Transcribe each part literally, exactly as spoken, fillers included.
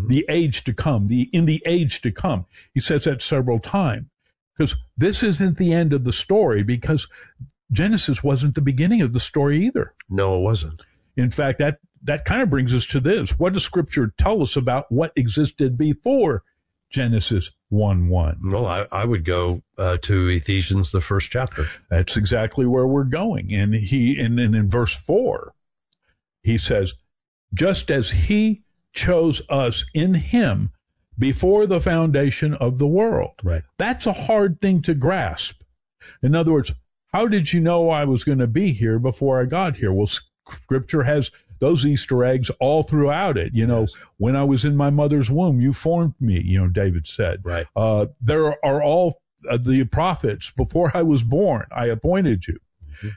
mm-hmm. the age to come, the in the age to come. He says that several times because this isn't the end of the story, because Genesis wasn't the beginning of the story either. No, it wasn't. In fact, that, that kind of brings us to this. What does Scripture tell us about what existed before Genesis one one? Well, I, I would go uh, to Ephesians, the first chapter. That's exactly where we're going. And he, and then in verse four, he says, just as he chose us in him before the foundation of the world. Right. That's a hard thing to grasp. In other words, how did you know I was going to be here before I got here? Well, Scripture has those Easter eggs all throughout it. You know, yes. When I was in my mother's womb, you formed me, you know, David said. Right. Uh, there are all uh, the prophets. Before I was born, I appointed you. Mm-hmm.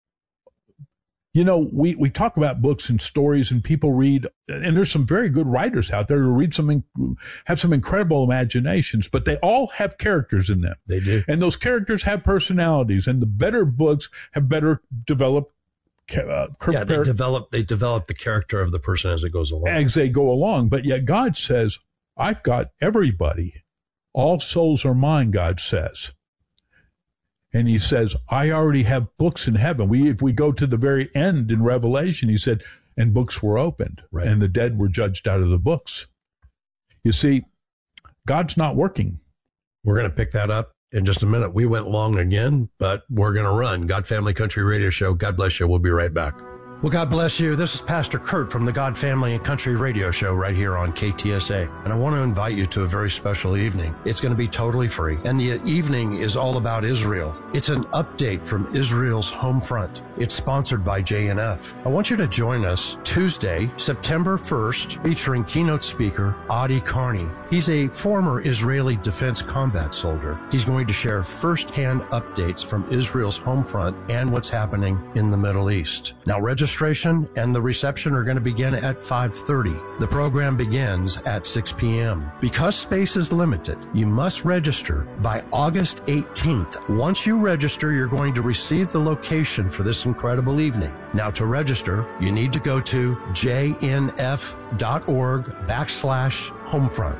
You know, we, we talk about books and stories, and people read, and there's some very good writers out there who read some, have some incredible imaginations, but they all have characters in them. They do. And those characters have personalities, and the better books have better developed Uh, yeah, they develop they develop the character of the person as it goes along. As they go along. But yet God says, I've got everybody. All souls are mine, God says. And he says, I already have books in heaven. We, if we go to the very end in Revelation, he said, and books were opened, right. and the dead were judged out of the books. You see, God's not working. We're going to pick that up in just a minute. We went long again, but we're going to run. God Family Country Radio Show. God bless you. We'll be right back. Well, God bless you. This is Pastor Kurt from the God Family and Country Radio Show right here on K T S A. And I want to invite you to a very special evening. It's going to be totally free. And the evening is all about Israel. It's an update from Israel's home front. It's sponsored by J N F. I want you to join us Tuesday, September first, featuring keynote speaker Adi Carney. He's a former Israeli defense combat soldier. He's going to share firsthand updates from Israel's home front and what's happening in the Middle East. Now, register Registration and the reception are going to begin at five thirty. The program begins at six p.m. Because space is limited, you must register by August eighteenth. Once you register, you're going to receive the location for this incredible evening. Now, to register, you need to go to jnf.org backslash homefront.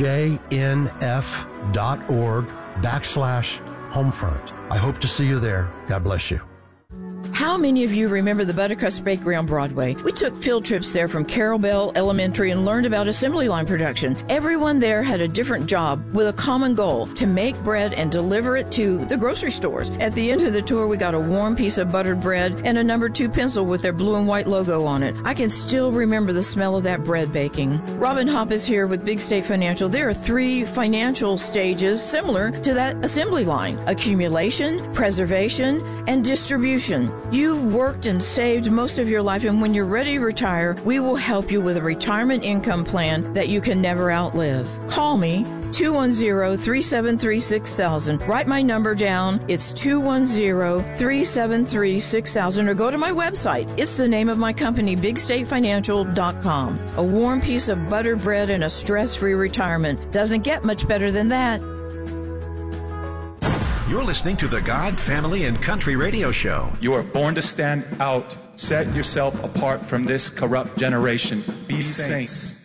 jnf.org backslash homefront. I hope to see you there. God bless you. How many of you remember the Buttercrust Bakery on Broadway? We took field trips there from Carol Bell Elementary and learned about assembly line production. Everyone there had a different job with a common goal, to make bread and deliver it to the grocery stores. At the end of the tour, we got a warm piece of buttered bread and a number two pencil with their blue and white logo on it. I can still remember the smell of that bread baking. Robin Hopp is here with Big State Financial. There are three financial stages similar to that assembly line: accumulation, preservation, and distribution. You've worked and saved most of your life, and when you're ready to retire, we will help you with a retirement income plan that you can never outlive. Call me, two one zero, three seven three, six thousand. Write my number down. It's two one zero, three seven three, six thousand, or go to my website. It's the name of my company, big state financial dot com. A warm piece of buttered bread and a stress-free retirement. Doesn't get much better than that. You're listening to the God, Family, and Country Radio Show. You are born to stand out. Set yourself apart from this corrupt generation. Be saints.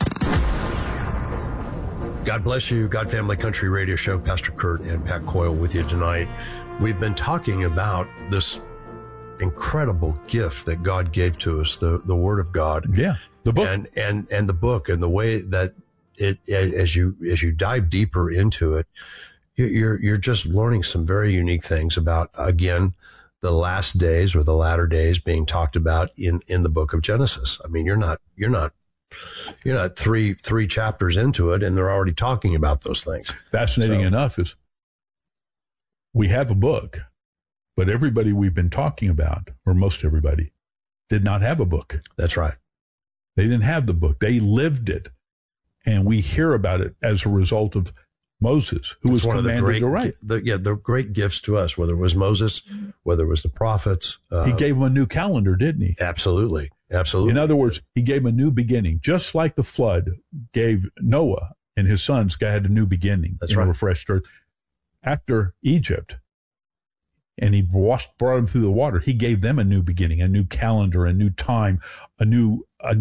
God bless you. God Family Country Radio Show. Pastor Kurt and Pat Coyle with you tonight. We've been talking about this incredible gift that God gave to us, the, the Word of God. Yeah, the book. And, and, and the book, and the way that it, as you, as you dive deeper into it, You're, you're just learning some very unique things about, again, the last days or the latter days being talked about in, in the book of Genesis. I mean, you're not, you're not, you're not three, three chapters into it, and they're already talking about those things. Fascinating so. enough is we have a book, but everybody we've been talking about, or most everybody, did not have a book. That's right. They didn't have the book. They lived it. And we hear about it as a result of Moses, who it's was one commanded of the great, to write. The, yeah, the great gifts to us, whether it was Moses, whether it was the prophets. Uh, he gave them a new calendar, didn't he? Absolutely. Absolutely. In other words, he gave them a new beginning, just like the flood gave Noah and his sons had a new beginning. That's right. A refreshed earth. After Egypt, and he washed, brought them through the water, he gave them a new beginning, a new calendar, a new time, a new, a new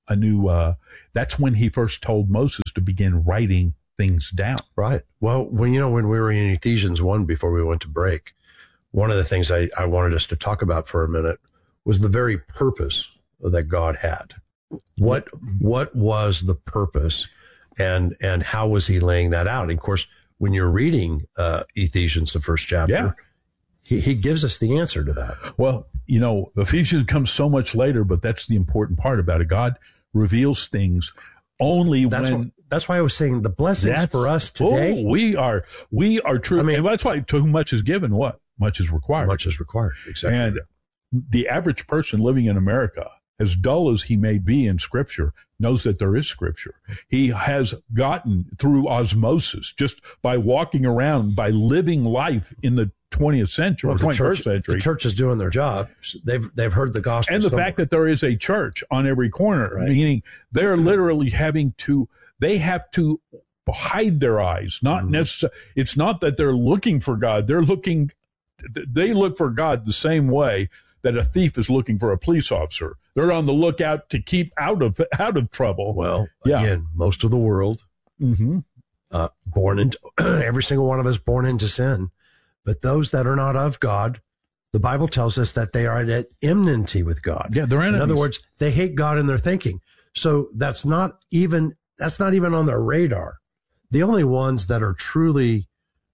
a new, uh, that's when he first told Moses to begin writing things down. Right. Well, when, you know, when we were in Ephesians one before we went to break, one of the things I, I wanted us to talk about for a minute was the very purpose that God had. What, what was the purpose and, and how was he laying that out? And of course, when you're reading, uh, Ephesians, the first chapter, Yeah. he, he gives us the answer to that. Well, you know, Ephesians comes so much later, but that's the important part about it. God reveals things only That's when what, that's why I was saying the blessings That's- for us today, Oh, we are, we are true. I mean- and that's why to whom much is given, what? Much is required. much is required. Exactly. And the average person living in America, as dull as he may be in Scripture, knows that there is Scripture. He has gotten through osmosis just by walking around, by living life in the twentieth century, Well, or the twenty-first church, century. the church is doing their job. They've they've heard the gospel. And the somewhere. fact that there is a church on every corner, Right. meaning they're literally having to, they have to hide their eyes. Not Mhm. necessarily, it's not that they're looking for God. They're looking, they look for God the same way that a thief is looking for a police officer. They're on the lookout to keep out of, out of trouble. well, Yeah. again, most of the world Mm-hmm. uh, born into every single one of us born into sin, but those that are not of God, the Bible tells us that they are at enmity with God. Yeah, they're In enemies. other words, they hate God in their thinking. So that's not even that's not even on their radar. The only ones that are truly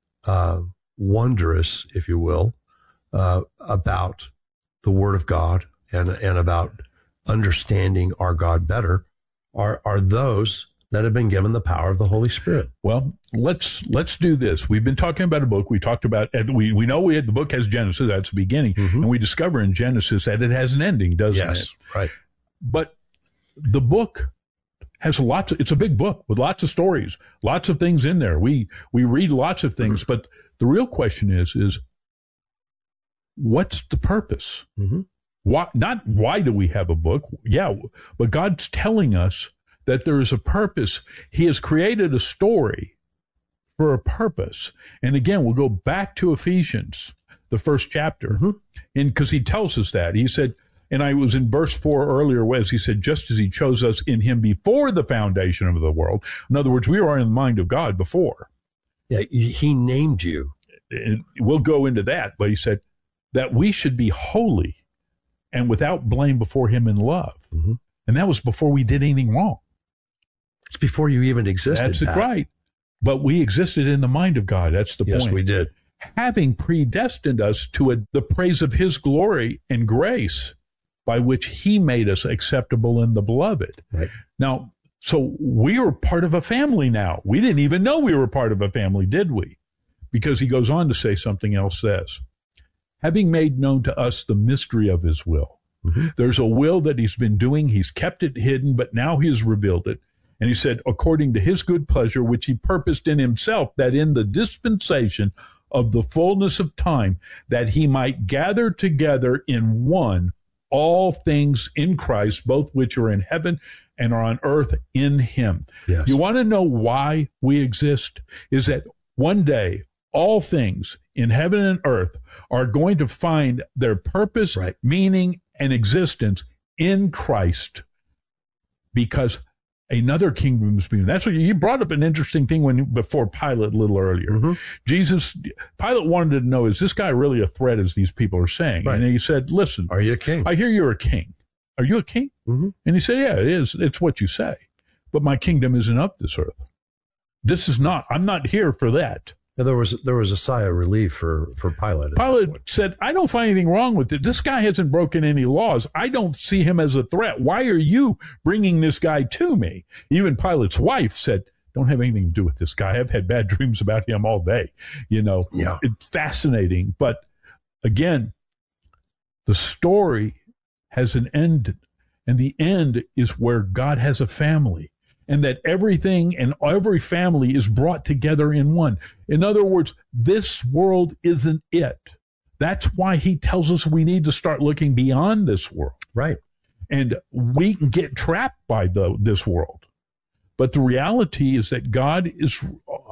uh, wondrous, if you will, uh, about the Word of God and and about understanding our God better are are those that have been given the power of the Holy Spirit. Well, let's let's do this. We've been talking about a book. We talked about, and we we know we had, the book has Genesis. That's the beginning, Mhm. and we discover in Genesis that it has an ending, doesn't it? right. But the book has lots of, it's a big book with lots of stories, lots of things in there. We we read lots of things, but the real question is is what's the purpose? Mhm. Why, not why do we have a book? Yeah, but God's telling us that there is a purpose. He has created a story for a purpose. And again, we'll go back to Ephesians, the first chapter, Mhm. and because he tells us that. He said, and I was in verse four earlier, as he said, just as he chose us in him before the foundation of the world. In other words, we were in the mind of God before. Yeah, he named you. And we'll go into that, but he said that we should be holy and without blame before him in love. Mhm. And that was before we did anything wrong. It's before you even existed. That's it, Pat. right. But we existed in the mind of God. That's the Yes, point. we did. Having predestined us to a, the praise of his glory and grace by which he made us acceptable in the beloved. Right. Now, so we are part of a family now. We didn't even know we were part of a family, did we? Because he goes on to say something else, says, having made known to us the mystery of his will. Mm-hmm. There's a will that he's been doing. He's kept it hidden, but now he has revealed it. And he said, according to his good pleasure, which he purposed in himself, that in the dispensation of the fullness of time, that he might gather together in one all things in Christ, both which are in heaven and are on earth in him. Yes. You want to know why we exist? Is that one day all things in heaven and earth are going to find their purpose, Right. meaning, and existence in Christ, because another kingdom is being. That's what you brought up an interesting thing when before Pilate a little earlier. Mhm. Jesus, Pilate wanted to know, is this guy really a threat, as these people are saying? Right. And he said, listen, Are you a king? I hear you're a king. Are you a king? Mhm. And he said, yeah, it is. It's what you say. But my kingdom isn't of this earth. This is not, I'm not here for that. Now, there was there was a sigh of relief for for Pilate. at that Pilate point. said, I don't find anything wrong with it. This guy hasn't broken any laws. I don't see him as a threat. Why are you bringing this guy to me? Even Pilate's wife said, don't have anything to do with this guy. I've had bad dreams about him all day. You know, Yeah. it's fascinating. But again, the story has an end, and the end is where God has a family, and that everything and every family is brought together in one. In other words, this world isn't it. That's why he tells us we need to start looking beyond this world. Right. And we can get trapped by the, this world. But the reality is that God is,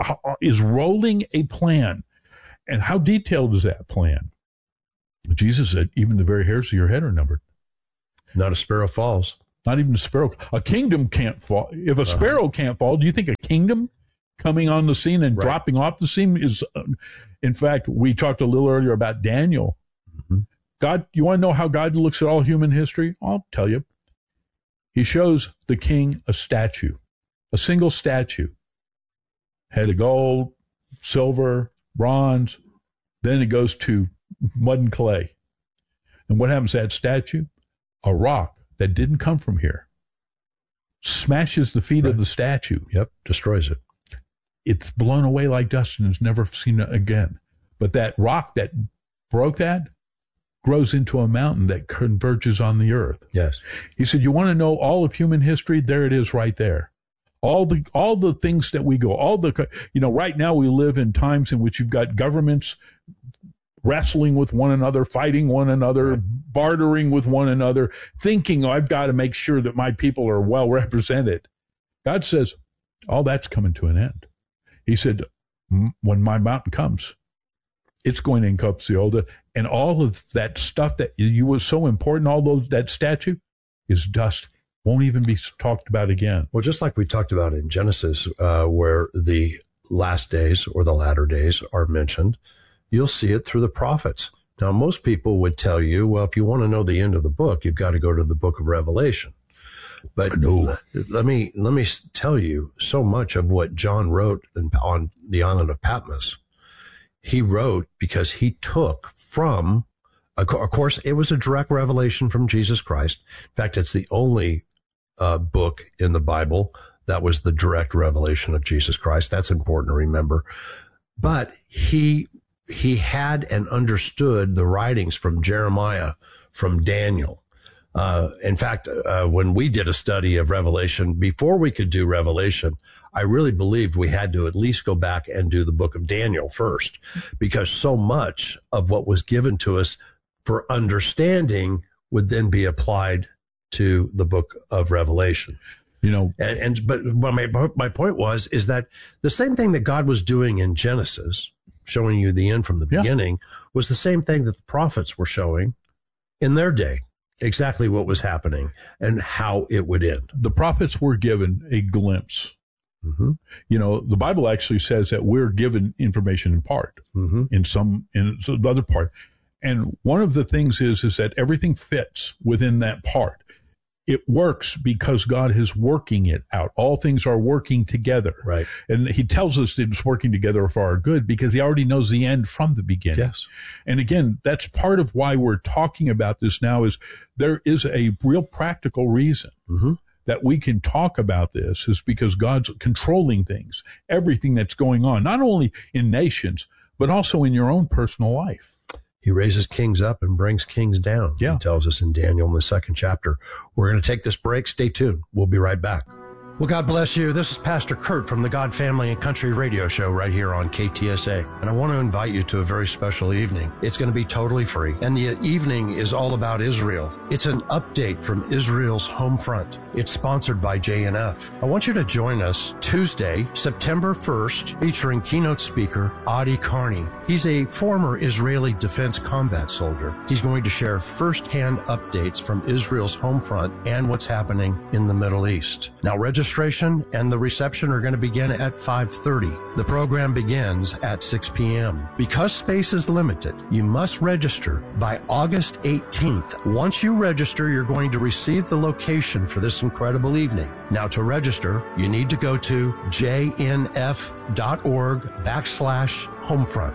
is rolling a plan. And how detailed is that plan? Jesus said, even the very hairs of your head are numbered. Not a sparrow falls. Not even a sparrow. A kingdom can't fall. If a sparrow uh-huh. can't fall, do you think a kingdom coming on the scene and right. dropping off the scene is, uh, in fact, we talked a little earlier about Daniel. Mm-hmm. God, you want to know how God looks at all human history? I'll tell you. He shows the king a statue, a single statue, head of gold, silver, bronze. Then it goes to mud and clay. And what happens to that statue? A rock that didn't come from here smashes the feet right. of the statue. Yep, destroys it. It's blown away like dust and is never seen again. But that rock that broke that grows into a mountain that converges on the earth. Yes. He said, you want to know all of human history? There it is right there. All the all the things that we go, all the, you know, right now we live in times in which you've got governments wrestling with one another, fighting one another, right. bartering with one another, thinking, oh, I've got to make sure that my people are well represented. God says, all that's coming to an end. He said, when my mountain comes, it's going to encompass the old, and all of that stuff that you was so important, all those, that statue is dust, won't even be talked about again. Well, just like we talked about in Genesis, uh, where the last days or the latter days are mentioned, you'll see it through the prophets. Now, most people would tell you, well, if you want to know the end of the book, you've got to go to the book of Revelation. But no. let me let me tell you, so much of what John wrote on the island of Patmos, he wrote because he took from, of course, it was a direct revelation from Jesus Christ. In fact, it's the only uh, book in the Bible that was the direct revelation of Jesus Christ. That's important to remember. But he he had and understood the writings from Jeremiah, from Daniel. Uh, in fact, uh, when we did a study of Revelation, before we could do Revelation, I really believed we had to at least go back and do the book of Daniel first, because so much of what was given to us for understanding would then be applied to the book of Revelation. You know, and, and but my, my point was, is that the same thing that God was doing in Genesis, showing you the end from the yeah. beginning, was the same thing that the prophets were showing in their day. Exactly what was happening and how it would end. The prophets were given a glimpse. Mm-hmm. You know, the Bible actually says that we're given information in part, mm-hmm. in some, in some other part. And one of the things is, is that everything fits within that part. It works because God is working it out. All things are working together. Right. And he tells us that it's working together for our good because he already knows the end from the beginning. Yes. And again, that's part of why we're talking about this now, is there is a real practical reason mm-hmm. that we can talk about this, is because God's controlling things, everything that's going on, not only in nations, but also in your own personal life. He raises kings up and brings kings down. Yeah. He tells us in Daniel in the second chapter. We're going to take this break. Stay tuned. We'll be right back. Well, God bless you. This is Pastor Kurt from the God Family and Country Radio Show right here on K T S A. And I want to invite you to a very special evening. It's going to be totally free. And the evening is all about Israel. It's an update from Israel's home front. It's sponsored by J N F. I want you to join us Tuesday, September first, featuring keynote speaker Adi Carney. He's a former Israeli defense combat soldier. He's going to share firsthand updates from Israel's home front and what's happening in the Middle East. Now, register Registration and the reception are going to begin at five thirty. The program begins at six p.m. Because space is limited, you must register by August eighteenth. Once you register, you're going to receive the location for this incredible evening. Now, to register, you need to go to jnf.org backslash homefront.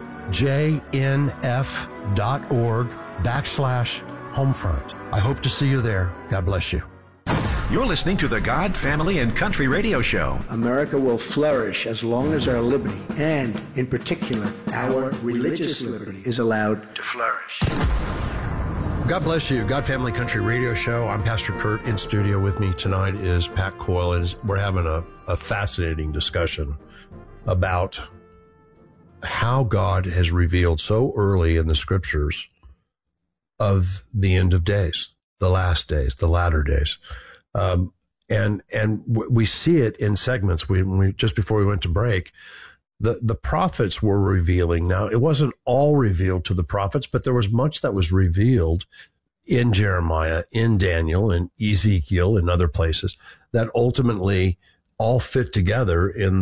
jnf.org backslash homefront. I hope to see you there. God bless you. You're listening to the God, Family, and Country Radio Show. America will flourish as long as our liberty, and in particular, our religious liberty, is allowed to flourish. God bless you. God, Family, Country Radio Show. I'm Pastor Kurt. In studio with me tonight is Pat Coyle, and we're having a, a fascinating discussion about how God has revealed so early in the scriptures of the end of days, the last days, the latter days. Um, and, and w- we see it in segments. We, we, just before we went to break, the, the prophets were revealing. Now, it wasn't all revealed to the prophets, but there was much that was revealed in Jeremiah, in Daniel, in Ezekiel, and other places that ultimately all fit together in